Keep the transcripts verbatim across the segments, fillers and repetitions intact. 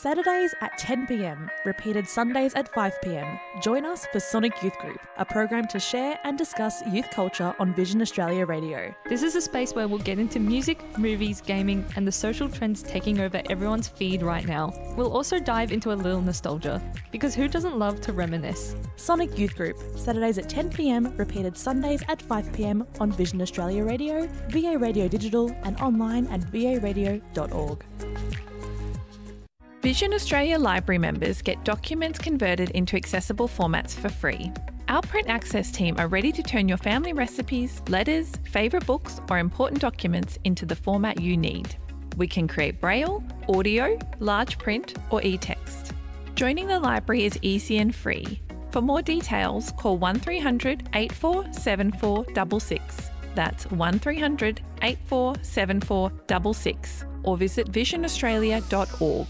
Saturdays at ten p m, repeated Sundays at five p m. Join us for Sonic Youth Group, a program to share and discuss youth culture on Vision Australia Radio. This is a space where we'll get into music, movies, gaming, and the social trends taking over everyone's feed right now. We'll also dive into a little nostalgia, because who doesn't love to reminisce? Sonic Youth Group, Saturdays at ten p m, repeated Sundays at five p m on Vision Australia Radio, V A Radio Digital, and online at v a radio dot org. Vision Australia Library members get documents converted into accessible formats for free. Our Print Access team are ready to turn your family recipes, letters, favourite books or important documents into the format you need. We can create Braille, audio, large print or e-text. Joining the library is easy and free. For more details, call one three hundred, eight four seven four six six. That's one three hundred, eight four seven four six six or visit vision australia dot org.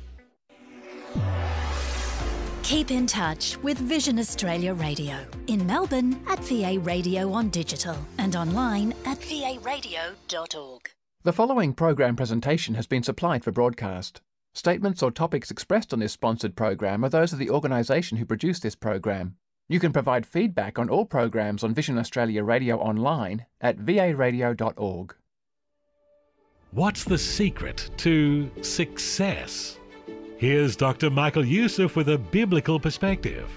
Keep in touch with Vision Australia Radio in Melbourne at V A Radio on digital and online at v a radio dot org. The following program presentation has been supplied for broadcast. Statements or topics expressed on this sponsored program are those of the organisation who produced this program. You can provide feedback on all programs on Vision Australia Radio online at v a radio dot org. What's the secret to success? Here's Doctor Michael Youssef with a biblical perspective.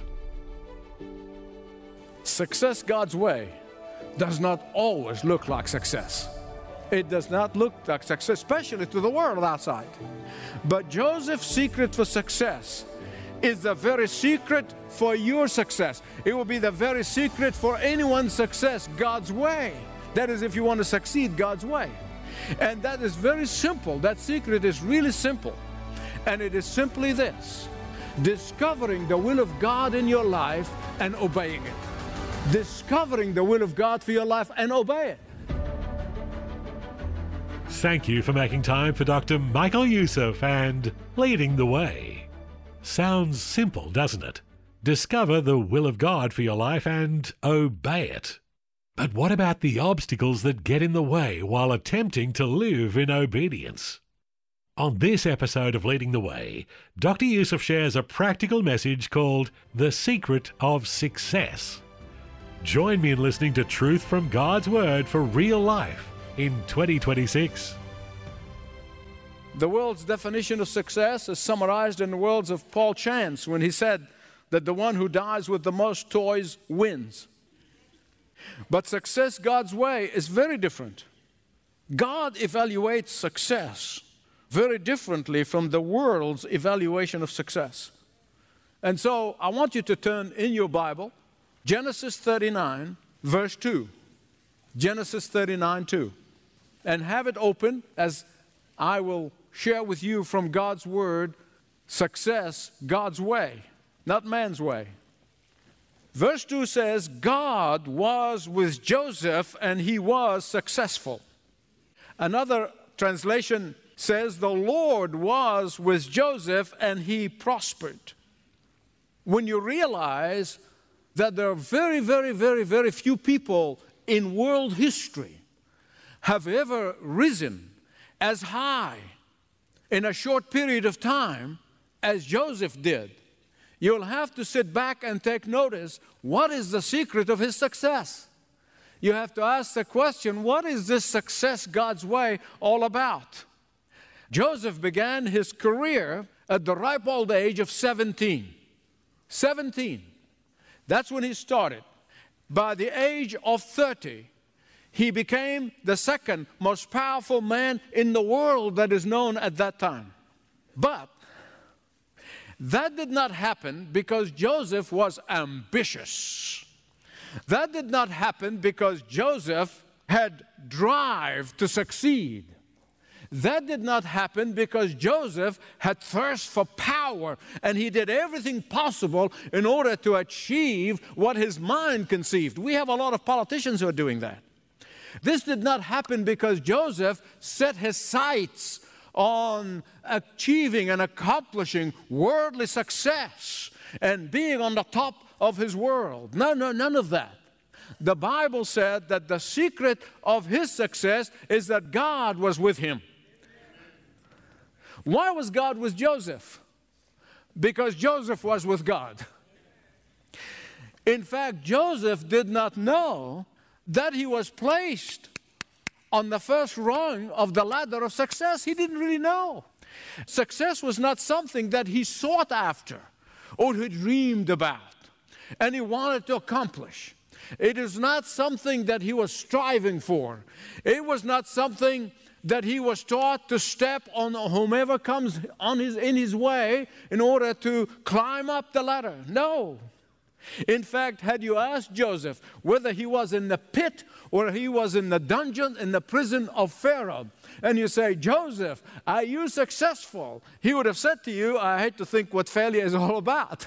Success God's way does not always look like success. It does not look like success, especially to the world outside. But Joseph's secret for success is the very secret for your success. It will be the very secret for anyone's success, God's way. That is, if you want to succeed God's way. And that is very simple. That secret is really simple. And it is simply this: discovering the will of God in your life and obeying it. Discovering the will of God for your life and obey it. Thank you for making time for Doctor Michael Youssef and leading the way. Sounds simple, doesn't it? Discover the will of God for your life and obey it. But what about the obstacles that get in the way while attempting to live in obedience? On this episode of Leading the Way, Doctor Youssef shares a practical message called The Secret of Success. Join me in listening to truth from God's Word for real life in twenty twenty-six. The world's definition of success is summarized in the words of Paul Chance when he said that the one who dies with the most toys wins. But success God's way is very different. God evaluates success very differently from the world's evaluation of success. And so I want you to turn in your Bible, Genesis thirty-nine, verse two. Genesis thirty-nine, two. And have it open as I will share with you from God's Word, success God's way, not man's way. Verse two says, God was with Joseph and he was successful. Another translation says the Lord was with Joseph and he prospered. When you realize that there are very, very, very, very few people in world history have ever risen as high in a short period of time as Joseph did, you'll have to sit back and take notice, what is the secret of his success? You have to ask the question, what is this success God's way all about? Joseph began his career at the ripe old age of seventeen. seventeen. That's when he started. By the age of thirty, he became the second most powerful man in the world that is known at that time. But that did not happen because Joseph was ambitious. That did not happen because Joseph had drive to succeed. That did not happen because Joseph had thirst for power and he did everything possible in order to achieve what his mind conceived. We have a lot of politicians who are doing that. This did not happen because Joseph set his sights on achieving and accomplishing worldly success and being on the top of his world. No, no, none of that. The Bible said that the secret of his success is that God was with him. Why was God with Joseph? because Joseph was with God. In fact, Joseph did not know that he was placed on the first rung of the ladder of success. He didn't really know. Success was not something that he sought after or he dreamed about and he wanted to accomplish. It is not something that he was striving for. It was not something that he was taught to step on whomever comes on his, in his way in order to climb up the ladder. No. In fact, had you asked Joseph whether he was in the pit or he was in the dungeon, in the prison of Pharaoh, and you say, Joseph, are you successful? He would have said to you, I hate to think what failure is all about.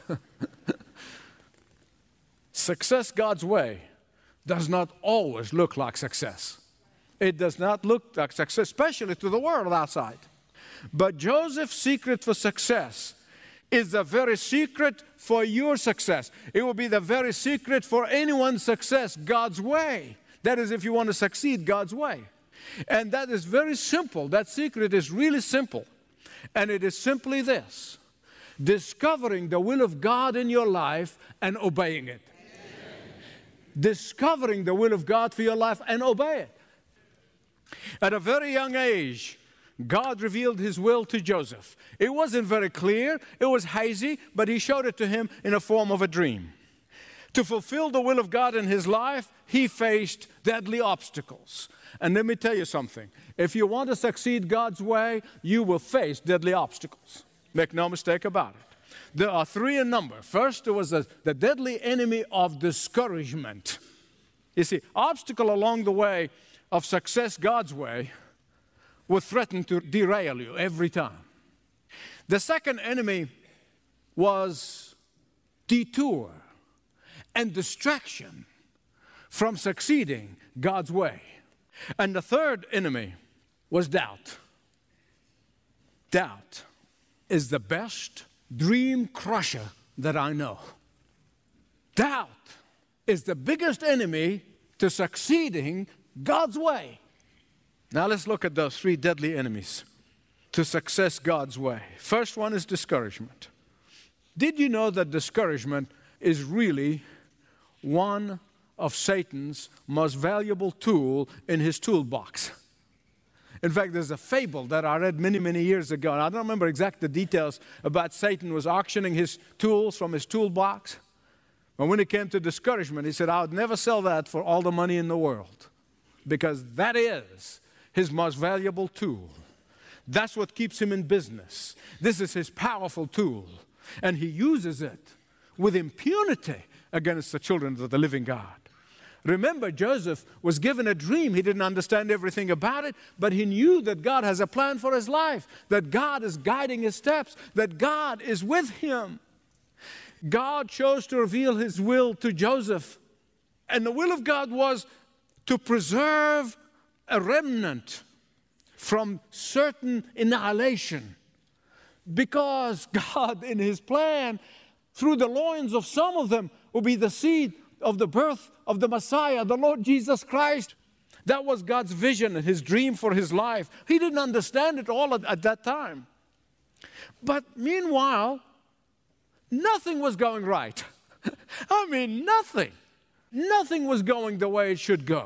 Success God's way does not always look like success. It does not look like success, especially to the world outside. But Joseph's secret for success is the very secret for your success. It will be the very secret for anyone's success, God's way. That is, if you want to succeed God's way. And that is very simple. That secret is really simple. And it is simply this: discovering the will of God in your life and obeying it. Discovering the will of God for your life and obey it. At a very young age, God revealed His will to Joseph. It wasn't very clear, it was hazy, but He showed it to him in a form of a dream. To fulfill the will of God in his life, he faced deadly obstacles. And let me tell you something. If you want to succeed God's way, you will face deadly obstacles. Make no mistake about it. There are three in number. First, there was the, the deadly enemy of discouragement. You see, obstacle along the way of success God's way will threaten to derail you every time. The second enemy was detour and distraction from succeeding God's way. And the third enemy was doubt. Doubt is the best dream crusher that I know. Doubt is the biggest enemy to succeeding God's way. Now let's look at those three deadly enemies to success God's way. First one is discouragement. Did you know that discouragement is really one of Satan's most valuable tool in his toolbox? In fact, there's a fable that I read many, many years ago, and I don't remember exact the details about Satan was auctioning his tools from his toolbox. But when it came to discouragement, he said, I would never sell that for all the money in the world, because that is his most valuable tool. That's what keeps him in business. This is his powerful tool, and he uses it with impunity against the children of the living God. Remember, Joseph was given a dream. He didn't understand everything about it, but he knew that God has a plan for his life, that God is guiding his steps, that God is with him. God chose to reveal His will to Joseph, and the will of God was to preserve a remnant from certain annihilation, because God, in His plan, through the loins of some of them, will be the seed of the birth of the Messiah, the Lord Jesus Christ. That was God's vision and His dream for his life. He didn't understand it all at, at that time. But meanwhile, nothing was going right. I mean, nothing. Nothing was going the way it should go.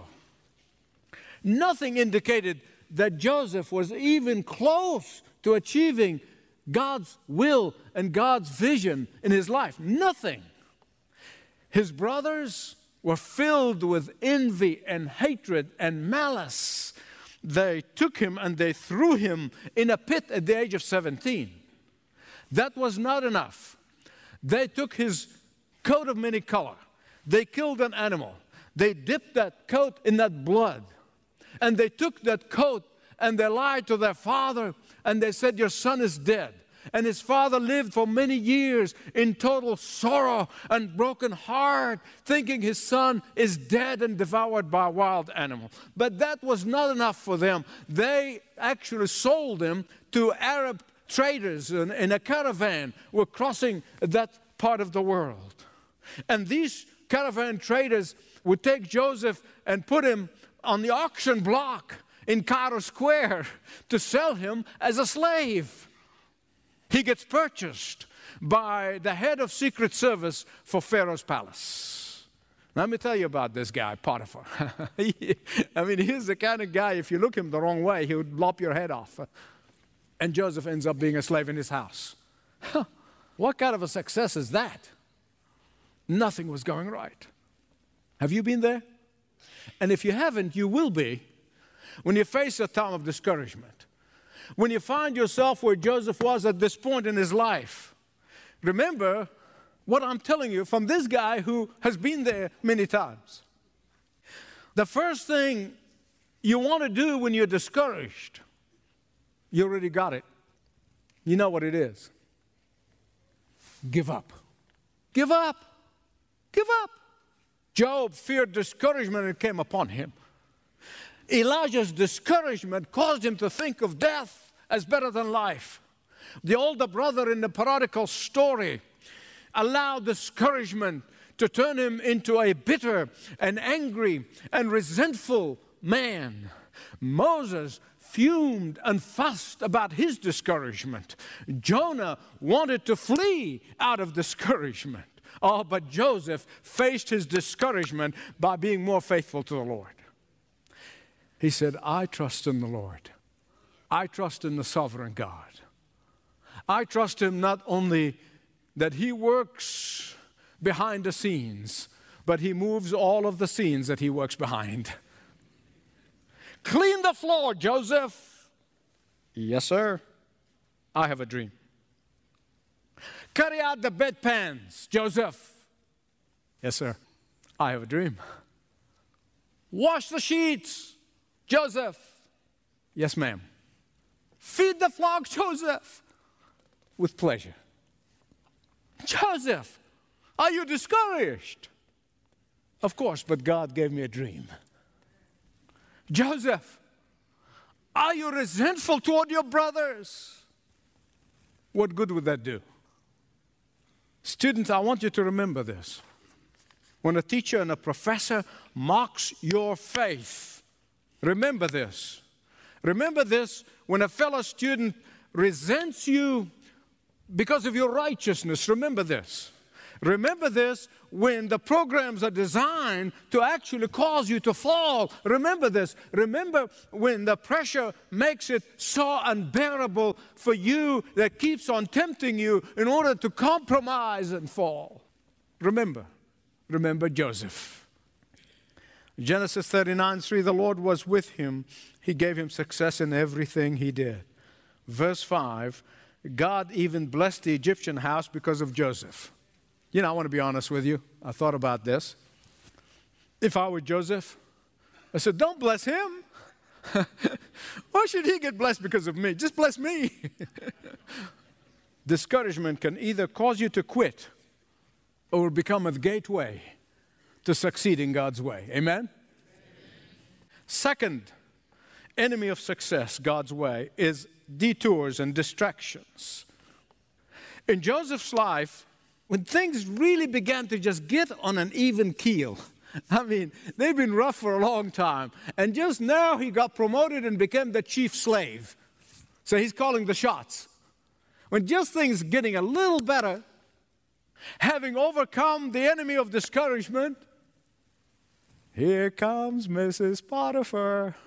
Nothing indicated that Joseph was even close to achieving God's will and God's vision in his life. Nothing. His brothers were filled with envy and hatred and malice. They took him and they threw him in a pit at the age of seventeen. That was not enough. They took his coat of many color. They killed an animal. They dipped that coat in that blood. And they took that coat and they lied to their father and they said, your son is dead. And his father lived for many years in total sorrow and broken heart, thinking his son is dead and devoured by a wild animal. But that was not enough for them. They actually sold him to Arab traders in, in a caravan who were crossing that part of the world. And these caravan traders would take Joseph and put him on the auction block in Cairo Square to sell him as a slave. He gets purchased by the head of Secret Service for Pharaoh's palace. Let me tell you about this guy, Potiphar. I mean, he's the kind of guy, if you look him the wrong way, he would lop your head off. And Joseph ends up being a slave in his house. What kind of a success is that? Nothing was going right. Have you been there? And if you haven't, you will be when you face a time of discouragement. When you find yourself where Joseph was at this point in his life. Remember what I'm telling you from this guy who has been there many times. The first thing you want to do when you're discouraged, you already got it. You know what it is. Give up. Give up. Give up. Job feared discouragement and it came upon him. Elijah's discouragement caused him to think of death as better than life. The older brother in the prodigal story allowed discouragement to turn him into a bitter and angry and resentful man. Moses fumed and fussed about his discouragement. Jonah wanted to flee out of discouragement. Oh, but Joseph faced his discouragement by being more faithful to the Lord. He said, I trust in the Lord. I trust in the sovereign God. I trust him not only that he works behind the scenes, but he moves all of the scenes that he works behind. Clean the floor, Joseph. Yes, sir. I have a dream. Carry out the bedpans, Joseph. Yes, sir. I have a dream. Wash the sheets, Joseph. Yes, ma'am. Feed the flock, Joseph. With pleasure. Joseph, are you discouraged? Of course, but God gave me a dream. Joseph, are you resentful toward your brothers? What good would that do? Students, I want you to remember this. When a teacher and a professor mocks your faith, remember this. Remember this when a fellow student resents you because of your righteousness. Remember this. Remember this when the programs are designed to actually cause you to fall. Remember this. Remember when the pressure makes it so unbearable for you that keeps on tempting you in order to compromise and fall. Remember. Remember Joseph. Genesis thirty-nine three, the Lord was with him. He gave him success in everything he did. Verse five, God even blessed the Egyptian house because of Joseph. You know, I want to be honest with you. I thought about this. If I were Joseph, I said, don't bless him. Why should he get blessed because of me? Just bless me. Discouragement can either cause you to quit or become a gateway to succeed in God's way. Amen? Second enemy of success, God's way, is detours and distractions. In Joseph's life, when things really began to just get on an even keel, I mean, they've been rough for a long time, and just now he got promoted and became the chief slave. So he's calling the shots. When just things getting a little better, having overcome the enemy of discouragement, here comes Missus Potiphar.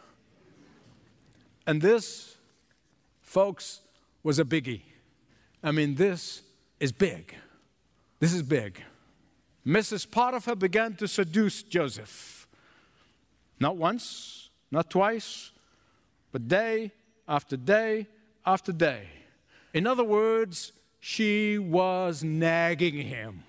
And this, folks, was a biggie. I mean, this is big. This is big. Missus Potiphar began to seduce Joseph. Not once, not twice, but day after day after day. In other words, she was nagging him.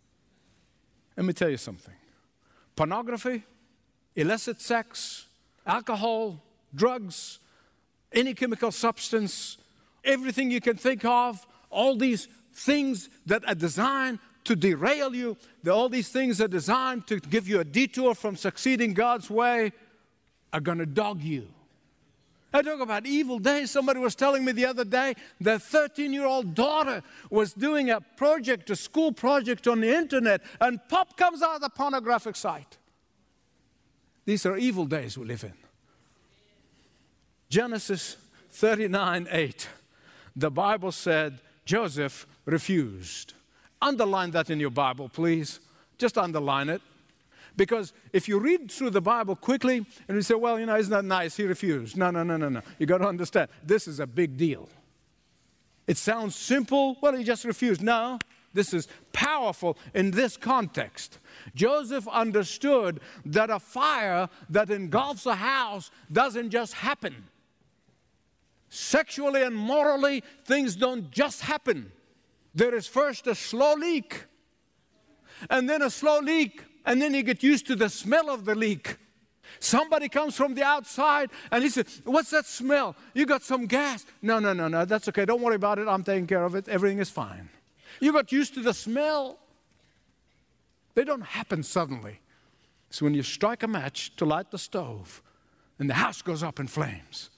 Let me tell you something. Pornography, illicit sex, alcohol, drugs, any chemical substance, everything you can think of, all these things that are designed to derail you, all these things are designed to give you a detour from succeeding God's way, are going to dog you. I talk about evil days. Somebody was telling me the other day their thirteen-year-old daughter was doing a project, a school project on the internet, and pop comes out a pornographic site. These are evil days we live in. Genesis thirty-nine eight, the Bible said, Joseph refused. Underline that in your Bible, please. Just underline it. Because if you read through the Bible quickly and you say, well, you know, isn't that nice? He refused. No, no, no, no, no. You got to understand, this is a big deal. It sounds simple. Well, he just refused. No, this is powerful in this context. Joseph understood that a fire that engulfs a house doesn't just happen. Sexually and morally, things don't just happen. There is first a slow leak, and then a slow leak, and then you get used to the smell of the leak. Somebody comes from the outside, and he says, what's that smell? You got some gas. No, no, no, no, that's okay. Don't worry about it. I'm taking care of it. Everything is fine. You got used to the smell. They don't happen suddenly. So when you strike a match to light the stove, and the house goes up in flames,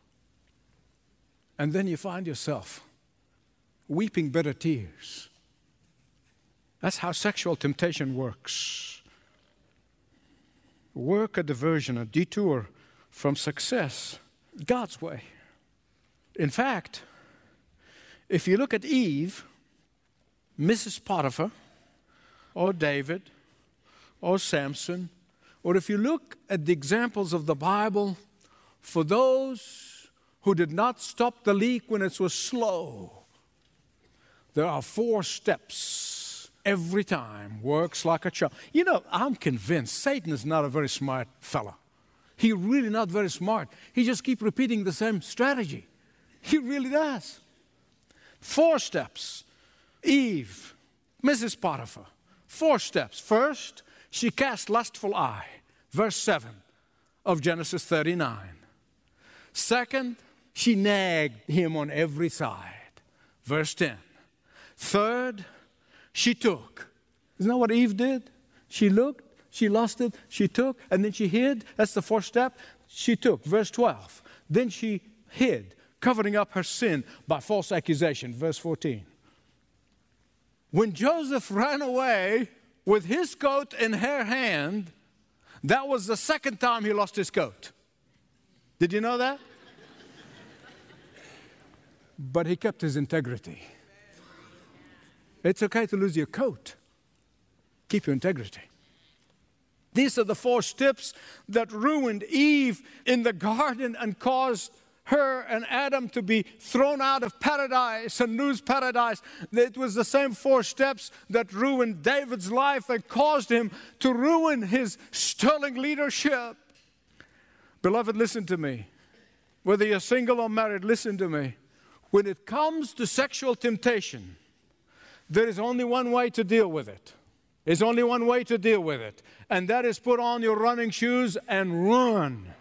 and then you find yourself weeping bitter tears. That's how sexual temptation works. Work a diversion, a detour from success, God's way. In fact, if you look at Eve, Missus Potiphar, or David, or Samson, or if you look at the examples of the Bible, for those who did not stop the leak when it was slow, there are four steps every time. Works like a charm. You know, I'm convinced Satan is not a very smart fella. He's really not very smart. He just keeps repeating the same strategy. He really does. Four steps. Eve, Missus Potiphar. Four steps. First, she cast lustful eye. Verse seven of Genesis thirty-nine. Second, she nagged him on every side. Verse ten. Third, she took. Isn't that what Eve did? She looked, she lusted, she took, and then she hid. That's the fourth step. She took. Verse twelve. Then she hid, covering up her sin by false accusation. Verse fourteen. When Joseph ran away with his coat in her hand, that was the second time he lost his coat. Did you know that? But he kept his integrity. It's okay to lose your coat. Keep your integrity. These are the four steps that ruined Eve in the garden and caused her and Adam to be thrown out of paradise and lose paradise. It was the same four steps that ruined David's life and caused him to ruin his sterling leadership. Beloved, listen to me. Whether you're single or married, listen to me. When it comes to sexual temptation, there is only one way to deal with it. There's only one way to deal with it, and that is put on your running shoes and run.